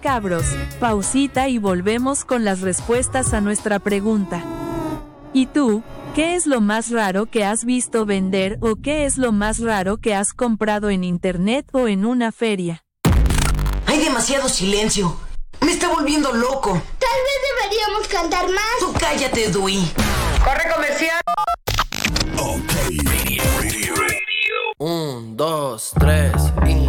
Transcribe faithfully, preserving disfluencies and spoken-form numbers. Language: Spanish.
macabros. Pausita y volvemos con las respuestas a nuestra pregunta. ¿Y tú? ¿Qué es lo más raro que has visto vender o qué es lo más raro que has comprado en internet o en una feria? Hay demasiado silencio. Me está volviendo loco. Tal vez deberíamos cantar más. Tú cállate, Dewey. ¡Corre comercial! Ok. Radio, radio, radio. Un, dos, tres.